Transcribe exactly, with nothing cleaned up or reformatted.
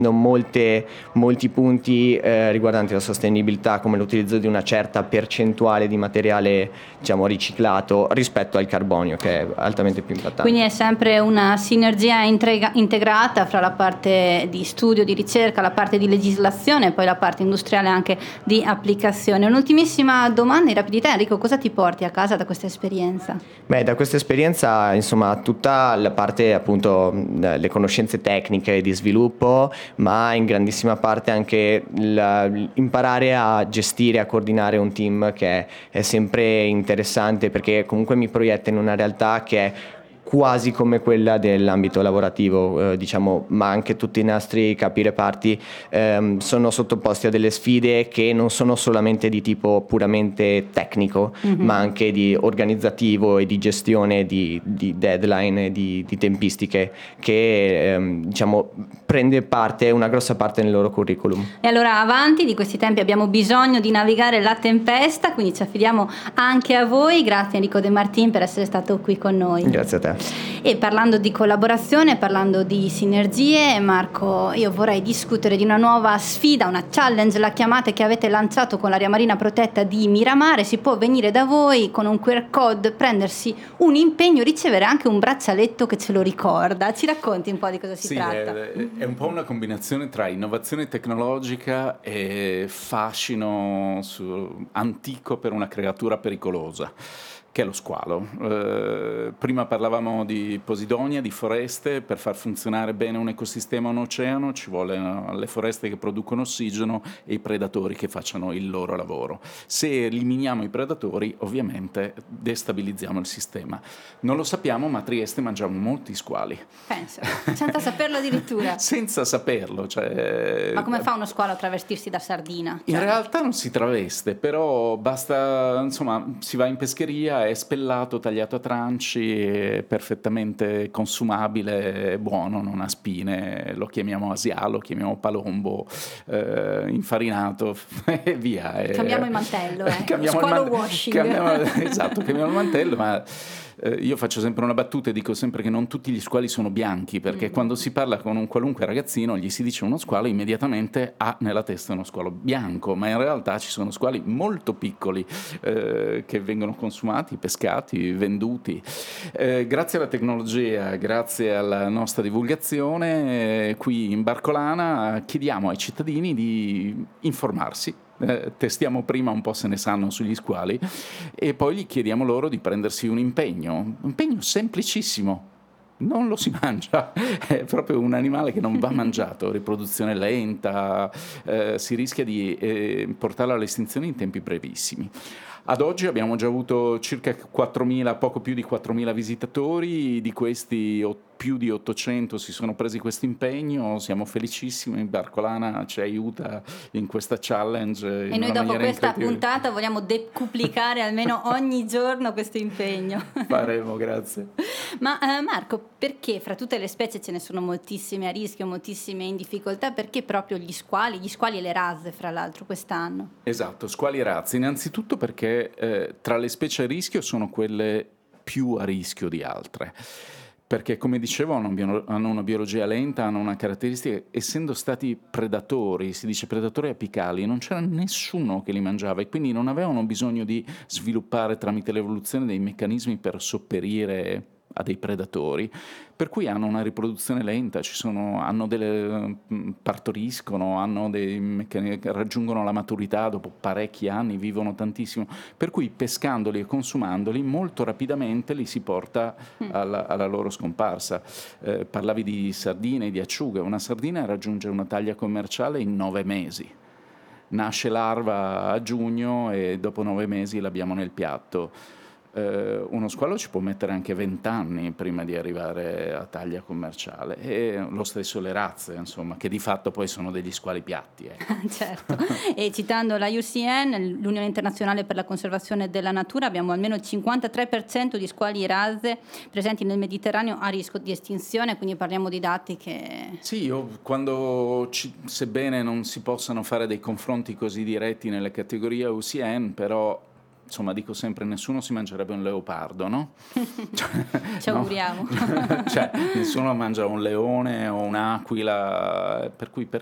molte, molti punti eh, riguardanti la sostenibilità, come l'utilizzo di una certa percentuale di materiale, diciamo, riciclato rispetto al carbonio, che è altamente più impattante. Quindi è sempre una sinergia intrega- integrata fra la parte di studio, di ricerca, la parte di legislazione e poi la parte industriale anche di applicazione. Un'ultimissima domanda in rapidità, Enrico, cosa ti porti a casa da questa esperienza? Beh, da questa esperienza, insomma, tutta la parte, appunto, le conoscenze tecniche di sviluppo, ma in grandissima parte anche il, imparare a gestire, a coordinare un team, che è sempre interessante, perché comunque mi proietta in una realtà che è quasi come quella dell'ambito lavorativo, eh, diciamo, ma anche tutti i nostri capi reparti ehm, sono sottoposti a delle sfide che non sono solamente di tipo puramente tecnico, mm-hmm. ma anche di organizzativo e di gestione di, di deadline e di, di tempistiche, che ehm, diciamo prende parte, una grossa parte nel loro curriculum. E allora avanti, di questi tempi abbiamo bisogno di navigare la tempesta, quindi ci affidiamo anche a voi. Grazie Enrico De Martin per essere stato qui con noi. Grazie a te. E parlando di collaborazione, parlando di sinergie, Marco, io vorrei discutere di una nuova sfida, una challenge, la chiamate, che avete lanciato con l'area marina protetta di Miramare. Si può venire da voi con un Q R code, prendersi un impegno, ricevere anche un braccialetto che ce lo ricorda. Ci racconti un po' di cosa si sì, tratta? È, è un po' una combinazione tra innovazione tecnologica e fascino su, antico per una creatura pericolosa, che è lo squalo. Eh, prima parlavamo di posidonia, di foreste. Per far funzionare bene un ecosistema, un oceano, ci vogliono le foreste che producono ossigeno e i predatori che facciano il loro lavoro. Se eliminiamo i predatori, ovviamente destabilizziamo il sistema. Non lo sappiamo, ma a Trieste mangiamo molti squali. Penso, senza saperlo addirittura. Senza saperlo, cioè... Ma come fa uno squalo a travestirsi da sardina? In Cioè... realtà non si traveste, però basta, insomma, si va in pescheria, è spellato, tagliato a tranci, è perfettamente consumabile, è buono, non ha spine, lo chiamiamo asia, lo chiamiamo palombo, eh, infarinato e via. Cambiamo il mantello, eh. Cambiamo squalo il man- washing. Cambiamo, esatto, cambiamo il mantello, ma eh, io faccio sempre una battuta e dico sempre che non tutti gli squali sono bianchi, perché mm. quando si parla con un qualunque ragazzino gli si dice uno squalo, immediatamente ha nella testa uno squalo bianco, ma in realtà ci sono squali molto piccoli eh, che vengono consumati, pescati, venduti. Eh, grazie alla tecnologia, grazie alla nostra divulgazione, eh, qui in Barcolana chiediamo ai cittadini di informarsi. Eh, testiamo prima un po' se ne sanno sugli squali e poi gli chiediamo loro di prendersi un impegno, un impegno semplicissimo. Non lo si mangia, è proprio un animale che non va mangiato, riproduzione lenta, eh, si rischia di eh, portarlo all'estinzione in tempi brevissimi. Ad oggi abbiamo già avuto circa quattromila, poco più di quattromila visitatori, di questi più di ottocento si sono presi questo impegno, siamo felicissimi, Barcolana ci aiuta in questa challenge. E noi dopo questa puntata vogliamo decuplicare almeno ogni giorno questo impegno. Faremo, grazie. Ma eh, Marco, perché fra tutte le specie ce ne sono moltissime a rischio, moltissime in difficoltà, perché proprio gli squali, gli squali e le razze fra l'altro quest'anno? Esatto, squali e razze, innanzitutto perché eh, tra le specie a rischio sono quelle più a rischio di altre. Perché, come dicevo, hanno, bio- hanno una biologia lenta, hanno una caratteristica, essendo stati predatori, si dice predatori apicali, non c'era nessuno che li mangiava e quindi non avevano bisogno di sviluppare tramite l'evoluzione dei meccanismi per sopperire a dei predatori, per cui hanno una riproduzione lenta, ci sono, hanno delle, partoriscono, hanno dei meccanismi che raggiungono la maturità dopo parecchi anni, vivono tantissimo, per cui pescandoli e consumandoli molto rapidamente li si porta alla, alla loro scomparsa. Eh, parlavi di sardine, di acciughe, una sardina raggiunge una taglia commerciale in nove mesi. Nasce larva a giugno e dopo nove mesi l'abbiamo nel piatto. Uh, uno squalo ci può mettere anche vent'anni prima di arrivare a taglia commerciale, e lo stesso le razze, insomma, che di fatto poi sono degli squali piatti. Eh. Certo. E citando la U C N, l'Unione Internazionale per la Conservazione della Natura, abbiamo almeno il cinquantatré per cento di squali e razze presenti nel Mediterraneo a rischio di estinzione, quindi parliamo di dati che... Sì, io quando, ci, sebbene non si possano fare dei confronti così diretti nelle categorie U C N, però insomma dico sempre, nessuno si mangerebbe un leopardo, no? Ci auguriamo. Cioè, nessuno mangia un leone o un'aquila, per cui per